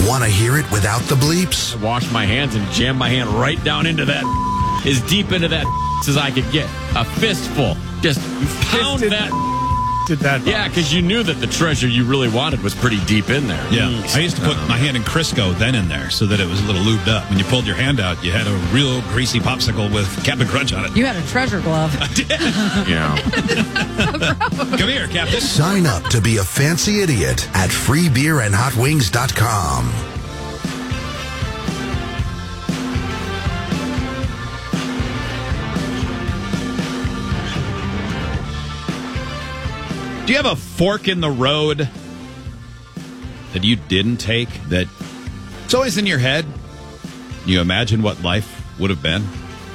Want to hear it without the bleeps? I washed my hands and jammed my hand right down into that, as deep into that as I could get. A fistful. Just pound that. Did that? Yeah, because you knew that the treasure you really wanted was pretty deep in there. Yeah. I used to put my hand in Crisco then in there so that it was a little lubed up. When you pulled your hand out, you had a real greasy popsicle with Captain Crunch on it. You had a treasure glove. Yeah. Come here, Captain. Sign up to be a fancy idiot at freebeerandhotwings.com. Do you have a fork in the road that you didn't take that it's always in your head? You imagine what life would have been?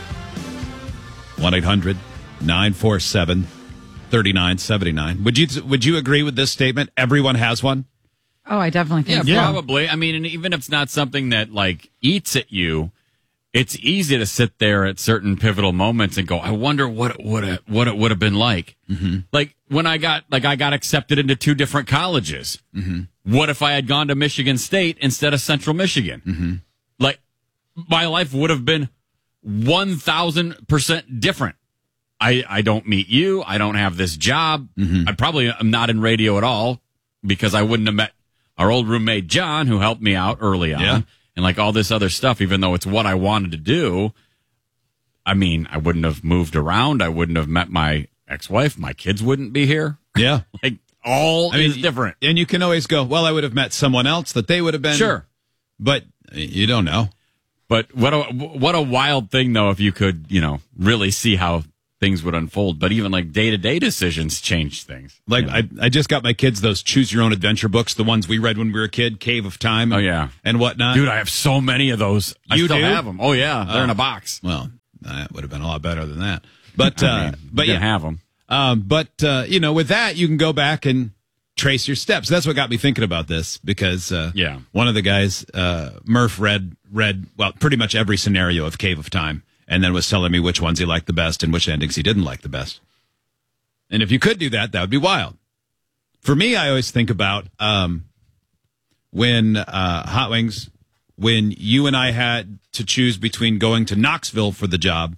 1-800-947-3979. Would you agree with this statement? Everyone has one? Oh, I definitely think so. Probably. I mean, and even if it's not something that like eats at you, it's easy to sit there at certain pivotal moments and go, I wonder what it would have been like. Mm-hmm. Like when I got accepted into 2 different colleges. Mm-hmm. What if I had gone to Michigan State instead of Central Michigan? Mm-hmm. Like my life would have been 1,000% different. I don't meet you. I don't have this job. Mm-hmm. I probably am not in radio at all because I wouldn't have met our old roommate John, who helped me out early on. Yeah. And like all this other stuff, even though it's what I wanted to do, I mean, I wouldn't have moved around. I wouldn't have met my ex-wife. My kids wouldn't be here. Yeah. Like all is different. And you can always go, well, I would have met someone else that they would have been. Sure. But you don't know. But what a wild thing, though, if you could, really see how things would unfold. But even like day-to-day decisions change things. Like I just got my kids those Choose Your Own Adventure books, the ones we read when we were a kid, Cave of Time. Oh, yeah. And whatnot. Dude, I have so many of those. I still do? have them. Oh, yeah. They're in a box. Well, that would have been a lot better than that. But, but you have them. With that, you can go back and trace your steps. That's what got me thinking about this because one of the guys, Murph, read pretty much every scenario of Cave of Time and then was telling me which ones he liked the best and which endings he didn't like the best. And if you could do that, that would be wild. For me, I always think about when Hot Wings, when you and I had to choose between going to Knoxville for the job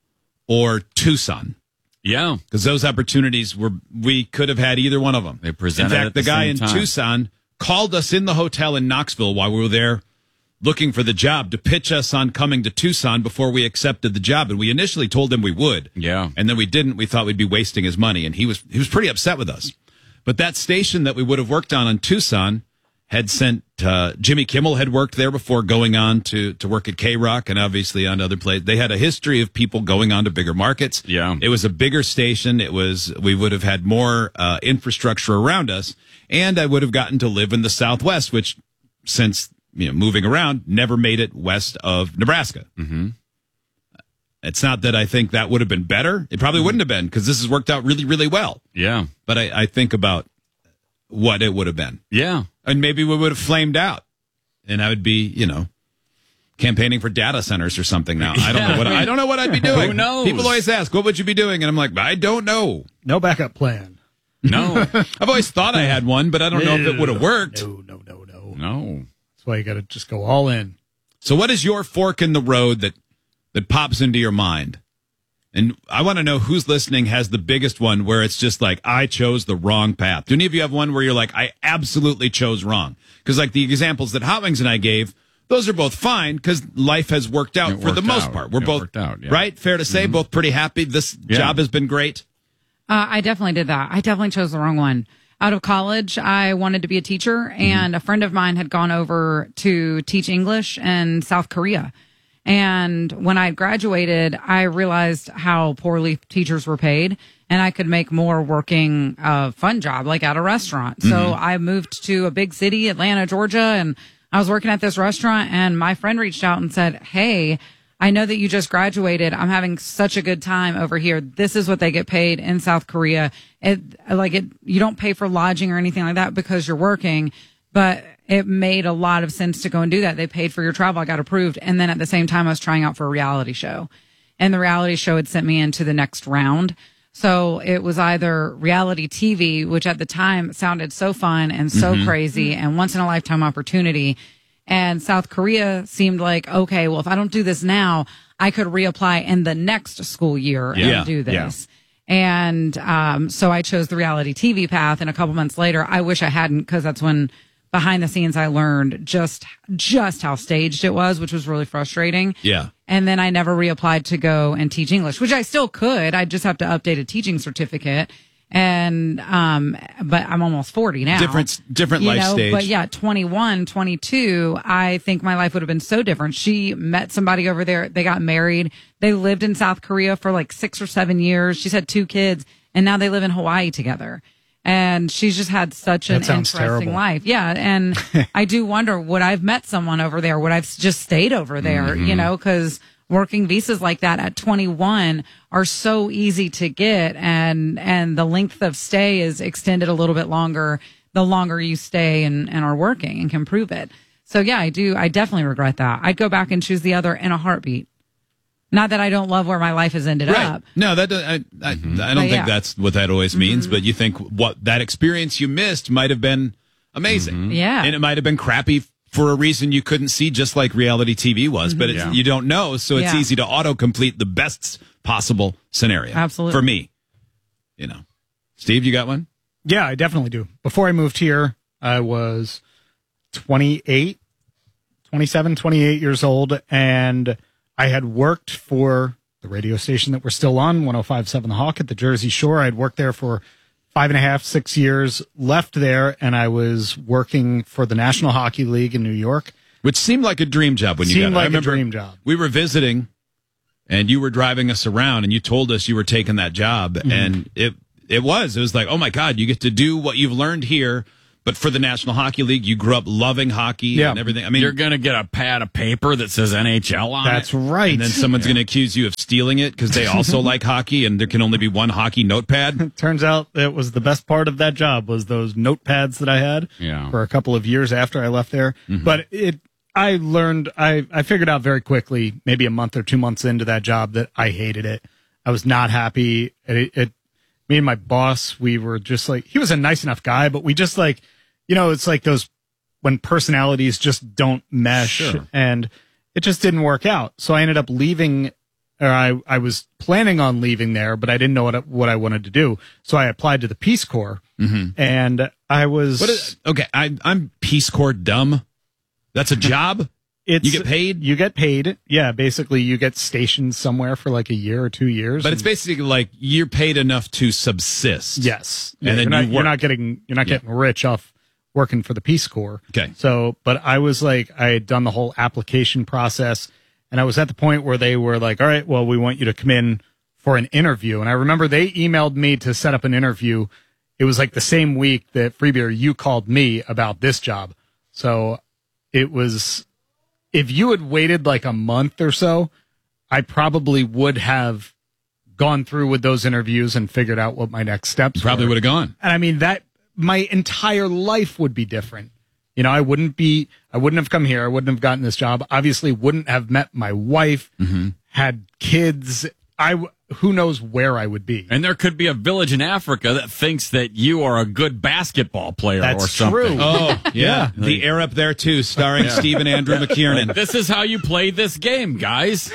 or Tucson. Yeah. Because those opportunities we could have had either one of them. They presented. In fact, the guy in Tucson called us in the hotel in Knoxville while we were there looking for the job to pitch us on coming to Tucson before we accepted the job. And we initially told him we would. Yeah. And then we didn't. We thought we'd be wasting his money. And he was pretty upset with us. But that station that we would have worked on Tucson had sent Jimmy Kimmel had worked there before going on to work at K-Rock and obviously on other places. They had a history of people going on to bigger markets. Yeah. It was a bigger station. We would have had more infrastructure around us. And I would have gotten to live in the Southwest, which since moving around, never made it west of Nebraska. Mm-hmm. It's not that I think that would have been better. It probably wouldn't have been because this has worked out really, really well. Yeah. But I think about what it would have been. Yeah. And maybe we would have flamed out. And I would be, campaigning for data centers or something now. I don't know what I'd be doing. Who knows? People always ask, what would you be doing? And I'm like, I don't know. No backup plan. No. I've always thought I had one, but I don't know if it would have worked. No. That's why you got to just go all in. So what is your fork in the road that pops into your mind? And I want to know who's listening has the biggest one where it's just like, I chose the wrong path. Do any of you have one where you're like, I absolutely chose wrong? Because like the examples that Hot Wings and I gave, those are both fine because life has worked out for the most part. We're both, right? Fair to say, both pretty happy. This job has been great. I definitely did that. I definitely chose the wrong one. Out of college, I wanted to be a teacher, and a friend of mine had gone over to teach English in South Korea. And when I graduated, I realized how poorly teachers were paid, and I could make more working a fun job, like at a restaurant. So I moved to a big city, Atlanta, Georgia, and I was working at this restaurant, and my friend reached out and said, hey, I know that you just graduated. I'm having such a good time over here. This is what they get paid in South Korea. You don't pay for lodging or anything like that because you're working, but it made a lot of sense to go and do that. They paid for your travel. I got approved. And then at the same time, I was trying out for a reality show, and the reality show had sent me into the next round. So it was either reality TV, which at the time sounded so fun and so crazy and once in a lifetime opportunity. And South Korea seemed like, okay, well, if I don't do this now, I could reapply in the next school year and do this. And so I chose the reality TV path. And a couple months later, I wish I hadn't, because that's when behind the scenes I learned just how staged it was, which was really frustrating. Yeah. And then I never reapplied to go and teach English, which I still could. I just have to update a teaching certificate. And but I'm almost 40 now. Different life stage. But yeah, 21, 22, I think my life would have been so different. She met somebody over there. They got married. They lived in South Korea for like 6 or 7 years. She's had 2 kids, and now they live in Hawaii together. And she's just had such an interesting terrible. life. Yeah. And I do wonder, would I've met someone over there? Would I've just stayed over there? You know, because working visas like that at 21 are so easy to get, and the length of stay is extended a little bit longer the longer you stay and are working and can prove it. So yeah, I definitely regret that. I'd go back and choose the other in a heartbeat. Not that I don't love where my life has ended up. No, that I don't think that's what that always means. But you think what that experience you missed might have been amazing. Yeah. And it might have been crappy for a reason you couldn't see, just like reality TV was. But you don't know, so it's easy to autocomplete the best possible scenario. Absolutely. For me, you know. Steve, you got one? Yeah, I definitely do. Before I moved here, I was 28 years old, and I had worked for the radio station that we're still on, 105.7 The Hawk at the Jersey Shore. I'd worked there for 5.5, 6 years, left there, and I was working for the National Hockey League in New York. Which seemed like a dream job when you got it. Seemed like I remember a dream job. We were visiting, and you were driving us around, and you told us you were taking that job, and it was like, oh my God, you get to do what you've learned here, but for the National Hockey League, you grew up loving hockey and everything. I mean, you're going to get a pad of paper that says NHL on That's it. right. and then someone's going to accuse you of stealing it because they also like hockey, and there can only be one hockey notepad. Turns out that was the best part of that job, was those notepads that I had for a couple of years after I left there. But I figured out very quickly, maybe a month or 2 months into that job, that I hated it. I was not happy. Me and my boss, we were just like, he was a nice enough guy, but we just like, you know, it's like those when personalities just don't mesh, and it just didn't work out. So I ended up leaving, or I was planning on leaving there, but I didn't know what I wanted to do. So I applied to the Peace Corps, and I was I'm Peace Corps dumb. That's a job. You get paid? You get paid. Yeah, basically you get stationed somewhere for like a year or 2 years. But it's basically like you're paid enough to subsist. Yes. And then you're not getting rich off working for the Peace Corps. Okay. So, but I was like, I had done the whole application process, and I was at the point where they were like, all right, well, we want you to come in for an interview. And I remember they emailed me to set up an interview. It was like the same week that Freebeer, you called me about this job. So it was, if you had waited like a month or so, I probably would have gone through with those interviews and figured out what my next steps Probably were. would have gone. And I mean, that my entire life would be different. You know, I wouldn't have come here. I wouldn't have gotten this job. Obviously wouldn't have met my wife, had kids. Who knows where I would be. And there could be a village in Africa that thinks that you are a good basketball player That's or something. true. Oh, yeah. The Air Up There, too, starring Stephen Andrew McKiernan. This is how you play this game, guys.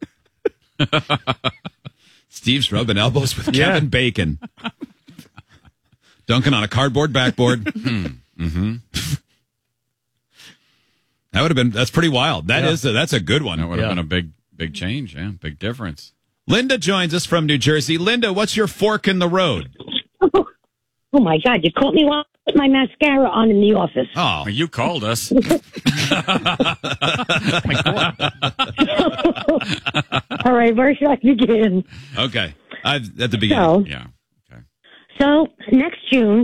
Steve's rubbing elbows with Kevin Bacon. Dunking on a cardboard backboard. That would have been, that's pretty wild. That's a good one. That would have been a big change, big difference. Linda joins us from New Jersey. Linda, what's your fork in the road? Oh my God, you caught me while I put my mascara on in the office. Oh, You called us. All right, where should I begin? okay. At the beginning. Yeah. Okay. So next June,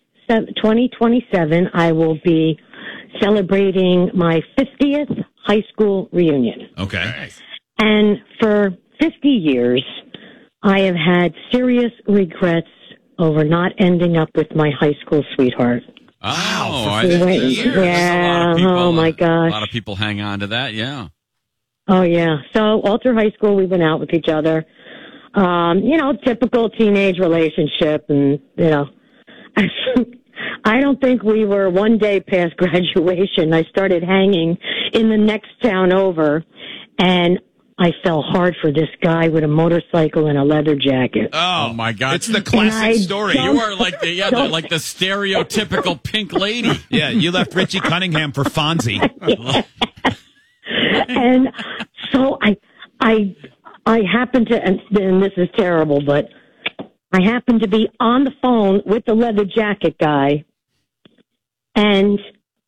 2027, I will be celebrating my 50th high school reunion. Okay. And for 50 years, I have had serious regrets over not ending up with my high school sweetheart. Oh, for 50 years. Yeah, oh my gosh. A lot of people hang on to that, yeah. Oh, yeah. So all through high school, we went out with each other. Typical teenage relationship. And, I don't think we were one day past graduation. I started hanging in the next town over, and I fell hard for this guy with a motorcycle and a leather jacket. Oh my God! It's the classic story. You are like the stereotypical pink lady. Yeah, you left Richie Cunningham for Fonzie. And so I happened to, and this is terrible, but I happened to be on the phone with the leather jacket guy, and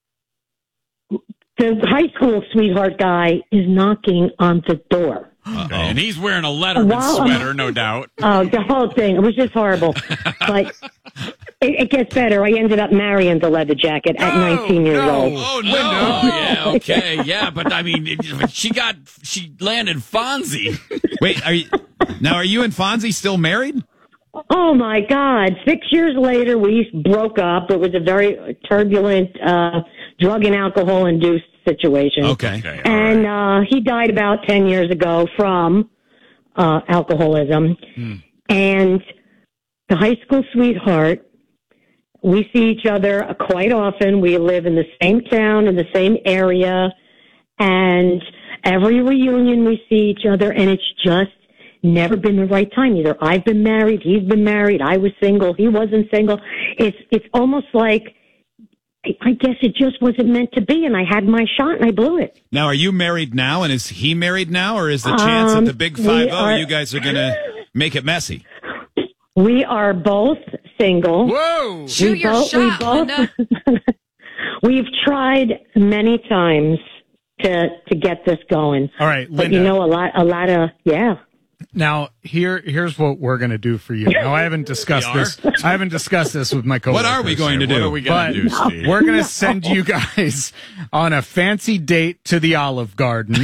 the high school sweetheart guy is knocking on the door. Okay. And he's wearing a Letterman sweater, no doubt. Oh, the whole thing. It was just horrible. But it gets better. I ended up marrying the leather jacket at 19 years old. Oh, no. Oh, yeah, okay. Yeah, but I mean, she landed Fonzie. Wait, are you and Fonzie still married? Oh, my God. 6 years later, we broke up. It was a very turbulent drug and alcohol-induced situation. Okay. And he died about 10 years ago from alcoholism. And the high school sweetheart, we see each other quite often. We live in the same town, in the same area. And every reunion we see each other, and it's just never been the right time. Either I've been married, he's been married, I was single, he wasn't single. It's almost like, I guess it just wasn't meant to be, and I had my shot and I blew it. Now, are you married now, and is he married now, or is the chance at the big 5-0 you guys are going to make it messy? We are both single. Whoa! Shoot your shot, Linda. We've tried many times to get this going. All right, Linda. But you know, a lot of, yeah. Now, here's what we're going to do for you. Now, I haven't discussed this. I haven't discussed this with my coworkers. What are we going to do? What are we going to do, Steve? We're going to send you guys on a fancy date to the Olive Garden.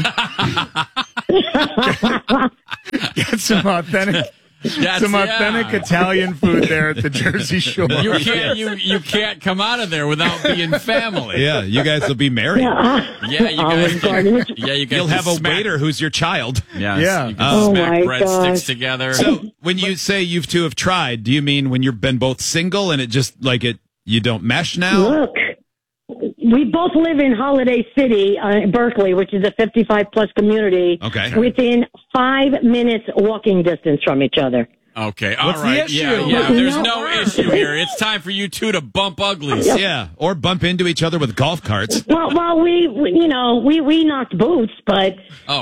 Get some authentic Italian food there at the Jersey Shore. You can't come out of there without being family. Yeah, you guys will be married. Yeah, you guys. You'll have a waiter who's your child. Yeah. Yeah. You can smack my breadsticks gosh. together. So when you say you two have tried, do you mean when you've been both single and it just you don't mesh now? Look, we both live in Holiday City, Berkeley, which is a 55-plus community. Okay. Within 5 minutes walking distance from each other. Okay, all What's the right. issue? Yeah. There's no issue here. It's time for you two to bump uglies. Yeah, or bump into each other with golf carts. Well, we knocked boots, but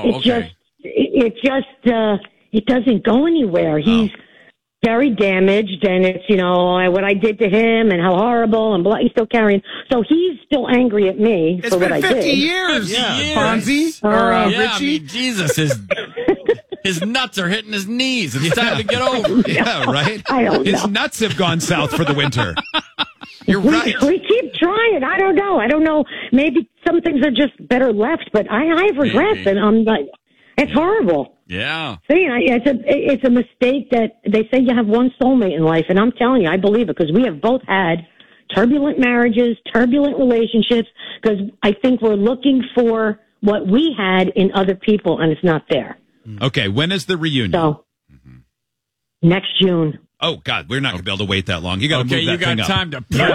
it doesn't go anywhere. He's very damaged, and it's, what I did to him and how horrible and blah. He's still carrying. So he's still angry at me for what I did. It's been 50 years. Yeah. Fonzie or Yeah, Richie. I mean, Jesus, his nuts are hitting his knees. It's time to get over it. Yeah, right? I don't His know. nuts have gone south for the winter. You're right. We keep trying. I don't know. Maybe some things are just better left, but I have regrets, Maybe. and I'm like, it's horrible. Yeah. See, it's a mistake that they say you have one soulmate in life, and I'm telling you, I believe it, because we have both had turbulent marriages, turbulent relationships, because I think we're looking for what we had in other people, and it's not there. Okay, when is the reunion? So, next June. Oh, God, we're not going to be able to wait that long. You got to Okay, move that you thing got up. time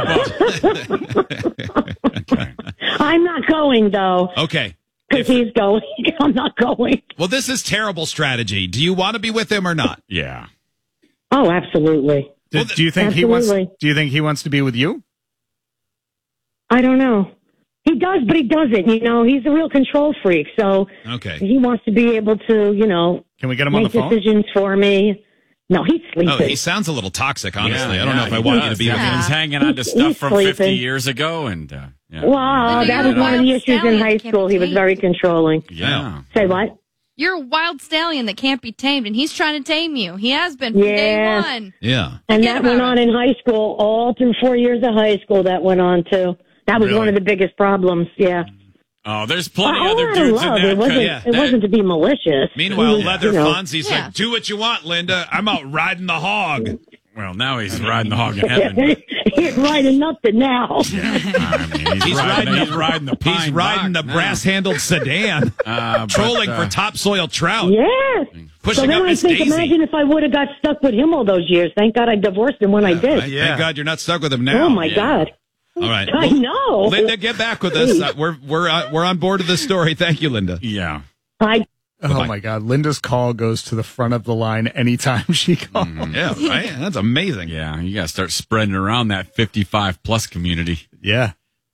to prep up. I'm not going, though, Okay. because he's going. I'm not going. Well, this is terrible strategy. Do you want to be with him or not? Yeah. Oh, absolutely. Do you think Absolutely. Do you think he wants to be with you? I don't know. He does, but he doesn't. He's a real control freak. So Okay. he wants to be able to, Can we get him on the make phone? decisions for me. No, he's sleeping. Oh, he sounds a little toxic, honestly. Yeah, I don't know if I he want you does. to be with him. He's hanging on to stuff He's from 50 sleeping. years ago, and yeah. Wow, Linda, that you're was one of the a wild issues in stallion, high can't school. be He was tamed. very controlling. Yeah. Say what? You're a wild stallion that can't be tamed, and he's trying to tame you. He has been from day Yeah. one. Yeah. And Forget that went about on in high school, all through 4 years of high school. That went on too. That was Really? one of the biggest problems. Yeah. Oh, there's plenty Well, other out of dudes in love. that. It wasn't. yeah. It wasn't to be malicious. Meanwhile, He was, Leather Fonzie's Yeah. like, do what you want, Linda. I'm out riding the hog. Well, now he's riding the hog in heaven. He's riding nothing now. He's riding the pine He's riding the brass-handled sedan, trolling for topsoil trout. Yes. Pushing so then up I Miss think, Daisy. imagine if I would have got stuck with him all those years. Thank God I divorced him when I did. Thank God you're not stuck with him now. Oh, my God. All right. I know. Linda, get back with us. We're on board of this story. Thank you, Linda. Yeah. Oh, my God. Linda's call goes to the front of the line anytime she calls. Yeah, right? That's amazing. Yeah, you got to start spreading around that 55-plus community. Yeah.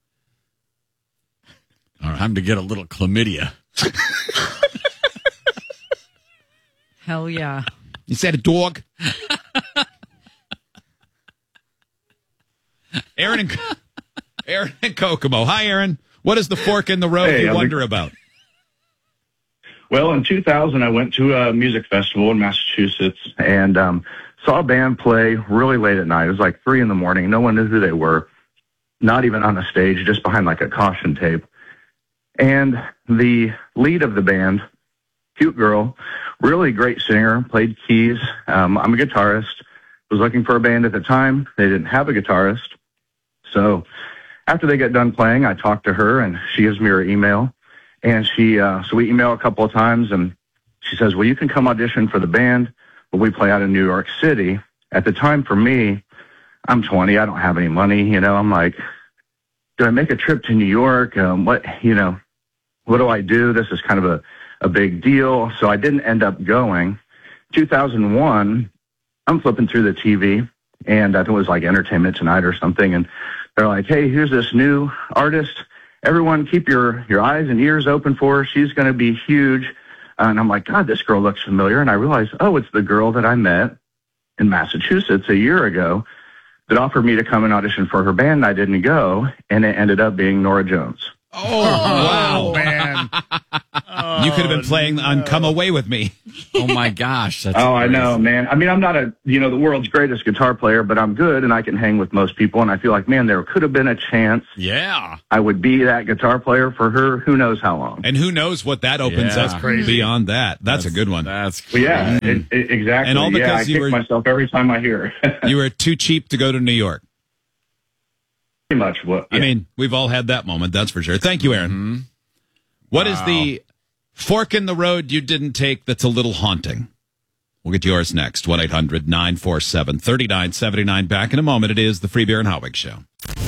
All right. Time to get a little chlamydia. Hell yeah. You said a dog? Aaron and Kokomo. Hi, Aaron. What is the fork in the road you wonder about? Well, in 2000, I went to a music festival in Massachusetts and saw a band play really late at night. It was like 3 a.m. No one knew who they were, not even on the stage, just behind like a caution tape. And the lead of the band, cute girl, really great singer, played keys. I'm a guitarist, was looking for a band at the time. They didn't have a guitarist. So after they got done playing, I talked to her, and she gives me her email. And so we email a couple of times, and she says, well, you can come audition for the band, but we play out in New York City. At the time, for me, I'm 20. I don't have any money. I'm like, do I make a trip to New York? What do I do? This is kind of a big deal. So I didn't end up going. 2001, I'm flipping through the TV, and I think it was like Entertainment Tonight or something, and they're like, hey, here's this new artist. Everyone keep your eyes and ears open for her. She's going to be huge. And I'm like, God, this girl looks familiar. And I realized, oh, it's the girl that I met in Massachusetts a year ago that offered me to come and audition for her band. I didn't go, and it ended up being Nora Jones. Oh, wow, man. You could have been playing on Come Away With Me. Oh, my gosh. That's I know, man. I mean, I'm not the world's greatest guitar player, but I'm good, and I can hang with most people. And I feel like, man, there could have been a chance. Yeah. I would be that guitar player for her. Who knows how long? And who knows what that opens up beyond that. That's a good one. That's crazy. Yeah, exactly. And all because I kick myself every time I hear it. You were too cheap to go to New York. Pretty much what. Yeah. I mean, we've all had that moment, that's for sure. Thank you, Aaron. Mm-hmm. What is the fork in the road you didn't take that's a little haunting? We'll get to yours next. 1-800-947-3979. Back in a moment. It is the Free Beer and Hot Wings Show.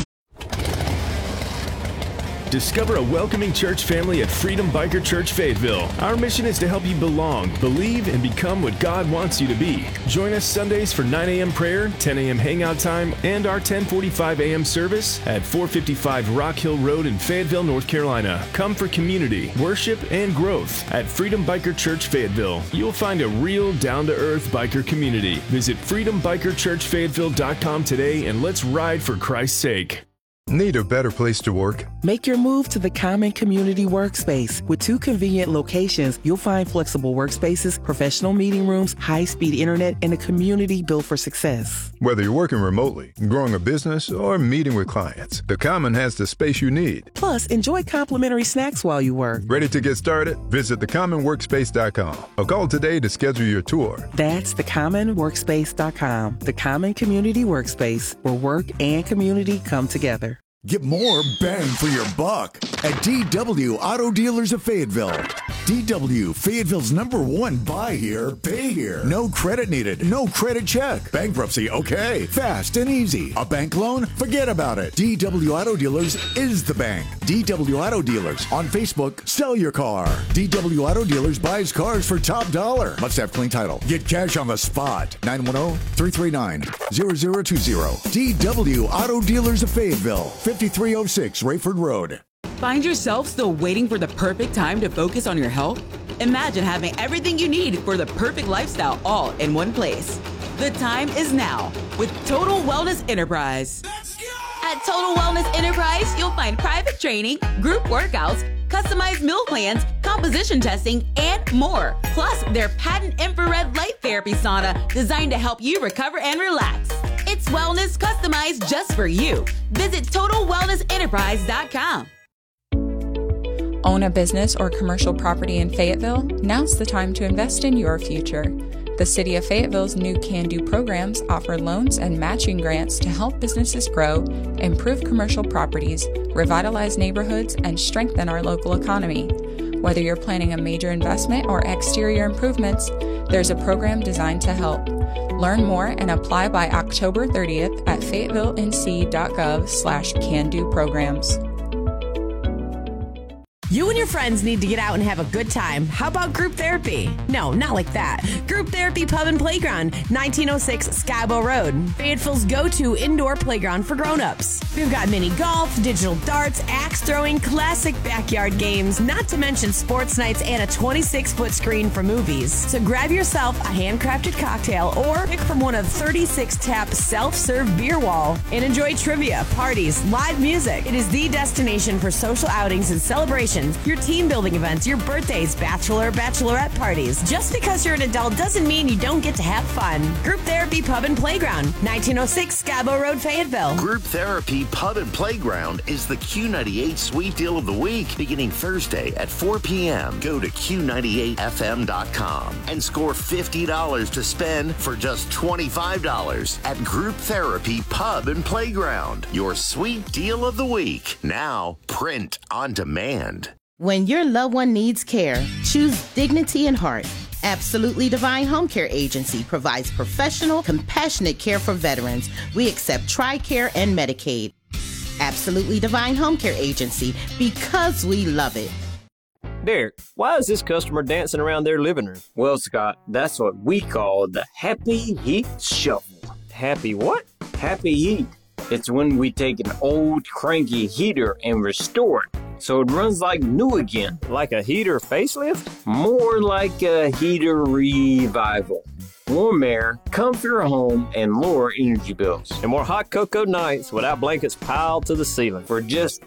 Discover a welcoming church family at Freedom Biker Church Fayetteville. Our mission is to help you belong, believe, and become what God wants you to be. Join us Sundays for 9 a.m. prayer, 10 a.m. hangout time, and our 10:45 a.m. service at 455 Rock Hill Road in Fayetteville, North Carolina. Come for community, worship, and growth. At Freedom Biker Church Fayetteville, you'll find a real down-to-earth biker community. Visit freedombikerchurchfayetteville.com today and let's ride for Christ's sake. Need a better place to work? Make your move to the Common Community Workspace. With 2 convenient locations, you'll find flexible workspaces, professional meeting rooms, high-speed internet, and a community built for success. Whether you're working remotely, growing a business, or meeting with clients, the Common has the space you need. Plus, enjoy complimentary snacks while you work. Ready to get started? Visit thecommonworkspace.com or call today to schedule your tour. That's thecommonworkspace.com. The Common Community Workspace, where work and community come together. Get more bang for your buck at DW Auto Dealers of Fayetteville. DW, Fayetteville's #1 buy here, pay here. No credit needed, no credit check. Bankruptcy, okay. Fast and easy. A bank loan? Forget about it. DW Auto Dealers is the bank. DW Auto Dealers. On Facebook, sell your car. DW Auto Dealers buys cars for top dollar. Must have clean title. Get cash on the spot. 910-339-0020. DW Auto Dealers of Fayetteville. 5306 Rayford Road. Find yourself still waiting for the perfect time to focus on your health? Imagine having everything you need for the perfect lifestyle all in one place. The time is now with Total Wellness Enterprise. At Total Wellness Enterprise, you'll find private training, group workouts, customized meal plans, composition testing, and more. Plus, their patent infrared light therapy sauna designed to help you recover and relax. It's wellness customized just for you. Visit TotalWellnessEnterprise.com. Own a business or commercial property in Fayetteville? Now's the time to invest in your future. The City of Fayetteville's new Can Do programs offer loans and matching grants to help businesses grow, improve commercial properties, revitalize neighborhoods, and strengthen our local economy. Whether you're planning a major investment or exterior improvements, there's a program designed to help. Learn more and apply by October 30th at fayetteville.nc.gov/can-do programs. You and your friends need to get out and have a good time. How about group therapy? No, not like that. Group Therapy Pub and Playground, 1906 Skybo Road. Fayetteville's go-to indoor playground for grown-ups. We've got mini golf, digital darts, axe throwing, classic backyard games, not to mention sports nights and a 26-foot screen for movies. So grab yourself a handcrafted cocktail or pick from one of 36 tap self-serve beer wall and enjoy trivia, parties, live music. It is the destination for social outings and celebrations, your team building events, your birthdays, bachelorette parties. Just because you're an adult doesn't mean you don't get to have fun. Group Therapy Pub and Playground, 1906 Skybo Road, Fayetteville. Group Therapy Pub and Playground is the Q98 Sweet Deal of the Week, beginning Thursday at 4 p.m. Go to Q98FM.com and score $50 to spend for just $25 at Group Therapy Pub and Playground. Your Sweet Deal of the Week, now print on demand. When your loved one needs care, choose Dignity and Heart. Absolutely Divine Home Care Agency provides professional, compassionate care for veterans. We accept TRICARE and Medicaid. Absolutely Divine Home Care Agency, because we love it. Derek, why is this customer dancing around their living room? Well, Scott, that's what we call the Happy Heat Shuffle. Happy what? Happy Heat. It's when we take an old cranky heater and restore it so it runs like new again. Like a heater facelift? More like a heater revival. Warm air, comfier home, and lower energy bills. And more hot cocoa nights without blankets piled to the ceiling. For just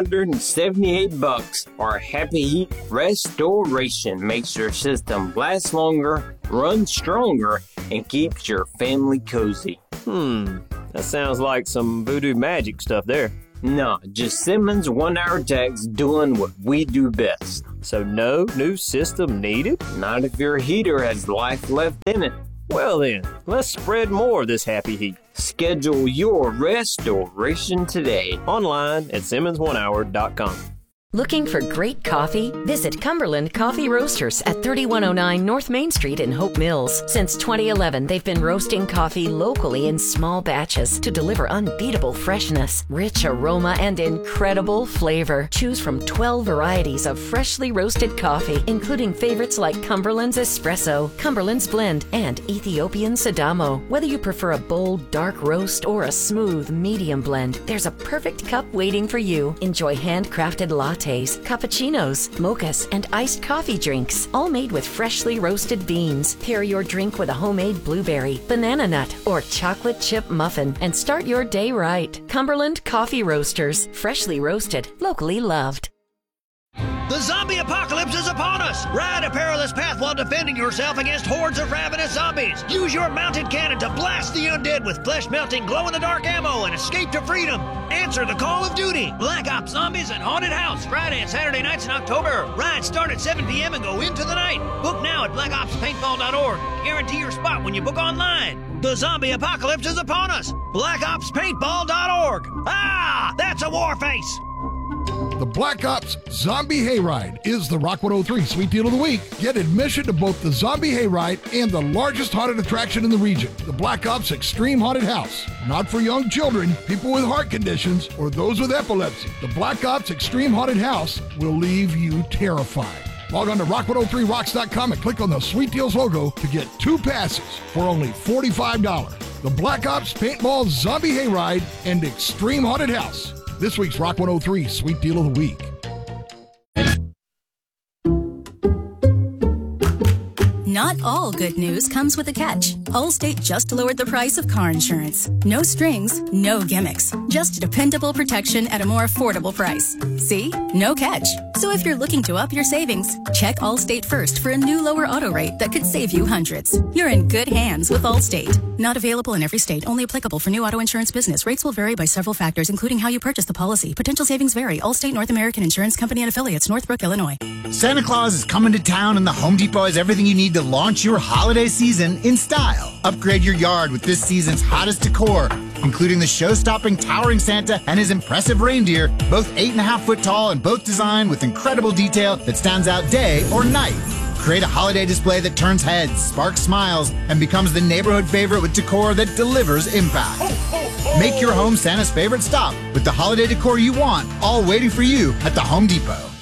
$178, our Happy Heat Restoration makes your system last longer, run stronger, and keeps your family cozy. That sounds like some voodoo magic stuff there. No, just Simmons 1-hour techs doing what we do best. So no new system needed? Not if your heater has life left in it. Well then, let's spread more of this happy heat. Schedule your restoration today. Online at Simmons1hour.com. Looking for great coffee? Visit Cumberland Coffee Roasters at 3109 North Main Street in Hope Mills. Since 2011, they've been roasting coffee locally in small batches to deliver unbeatable freshness, rich aroma, and incredible flavor. Choose from 12 varieties of freshly roasted coffee, including favorites like Cumberland's Espresso, Cumberland's Blend, and Ethiopian Sidamo. Whether you prefer a bold, dark roast or a smooth, medium blend, there's a perfect cup waiting for you. Enjoy handcrafted lattes, cappuccinos, mochas, and iced coffee drinks, all made with freshly roasted beans. Pair your drink with a homemade blueberry, banana nut, or chocolate chip muffin and start your day right. Cumberland Coffee Roasters, freshly roasted, locally loved. The zombie apocalypse is upon us! Ride a perilous path while defending yourself against hordes of ravenous zombies. Use your mounted cannon to blast the undead with flesh-melting, glow-in-the-dark ammo and escape to freedom. Answer the call of duty. Black Ops Zombies and Haunted House, Friday and Saturday nights in October. Rides start at 7 p.m. and go into the night. Book now at blackopspaintball.org. Guarantee your spot when you book online. The zombie apocalypse is upon us. blackopspaintball.org. Ah, that's a war face. The Black Ops Zombie Hayride is the Rock 103 Sweet Deal of the Week. Get admission to both the Zombie Hayride and the largest haunted attraction in the region, the Black Ops Extreme Haunted House. Not for young children, people with heart conditions, or those with epilepsy. The Black Ops Extreme Haunted House will leave you terrified. Log on to rock103rocks.com and click on the Sweet Deals logo to get 2 passes for only $45. The Black Ops Paintball Zombie Hayride and Extreme Haunted House. This week's Rock 103 Sweet Deal of the Week. Not all good news comes with a catch. Allstate just lowered the price of car insurance. No strings, no gimmicks. Just dependable protection at a more affordable price. See? No catch. So if you're looking to up your savings, check Allstate first for a new lower auto rate that could save you hundreds. You're in good hands with Allstate. Not available in every state. Only applicable for new auto insurance business. Rates will vary by several factors, including how you purchase the policy. Potential savings vary. Allstate North American Insurance Company and Affiliates, Northbrook, Illinois. Santa Claus is coming to town, and the Home Depot has everything you need to launch your holiday season in style. Upgrade your yard with this season's hottest decor, including the show-stopping towering Santa and his impressive reindeer, both 8.5 foot tall and both designed with incredible detail that stands out day or night. Create a holiday display that turns heads, sparks smiles, and becomes the neighborhood favorite with decor that delivers impact. Make your home Santa's favorite stop with the holiday decor you want, all waiting for you at the Home Depot.